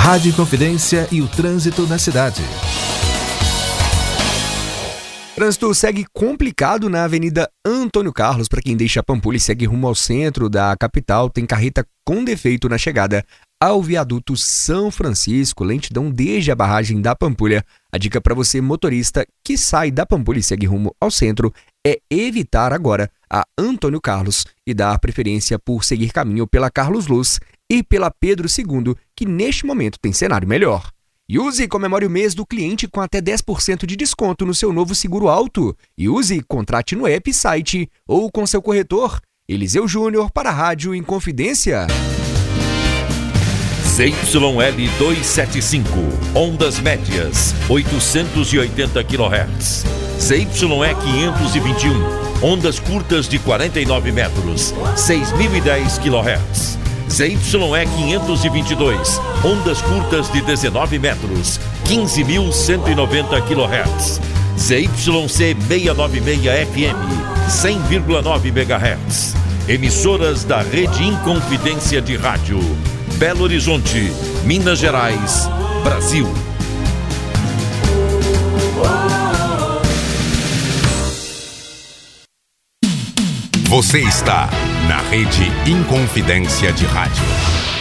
Rádio Inconfidência e o trânsito na cidade. Trânsito segue complicado na Avenida Antônio Carlos. Para quem deixa Pampulha e segue rumo ao centro da capital, tem carreta com defeito na chegada ao viaduto São Francisco, lentidão desde a barragem da Pampulha. A dica para você, motorista que sai da Pampulha e segue rumo ao centro, é evitar agora a Antônio Carlos e dar preferência por seguir caminho pela Carlos Luz e pela Pedro II, que neste momento tem cenário melhor. E use e comemore o mês do cliente com até 10% de desconto no seu novo seguro auto. E use e contrate no app, site ou com seu corretor. Eliseu Júnior para a Rádio Inconfidência. ZYL 275, ondas médias, 880 kHz. ZYE 521, ondas curtas de 49 metros, 6.010 kHz. ZYE 522, ondas curtas de 19 metros, 15.190 kHz. ZYC 696 FM, 100,9 MHz. Emissoras da Rede Inconfidência de Rádio. Belo Horizonte, Minas Gerais, Brasil. Você está na Rede Inconfidência de Rádio.